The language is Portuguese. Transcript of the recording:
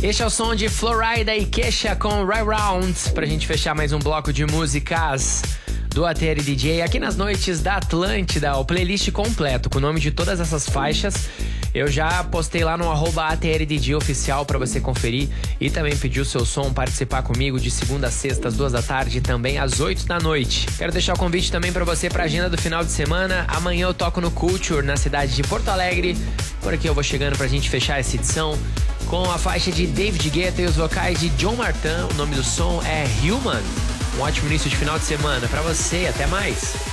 Este é o som de Florida e Kesha com Right Round, pra gente fechar mais um bloco de músicas do ATL DJ aqui nas noites da Atlântida, o playlist completo com o nome de todas essas faixas. Eu já postei lá no @ATLDJ oficial pra você conferir e também pedir o seu som, participar comigo de segunda a sexta às 2 da tarde e também às 8 da noite. Quero deixar o convite também pra você pra agenda do final de semana. Amanhã eu toco no Culture, na cidade de Porto Alegre. Por aqui eu vou chegando pra gente fechar essa edição com a faixa de David Guetta e os vocais de John Martin. O nome do som é Human. Um ótimo início de final de semana pra você. Até mais.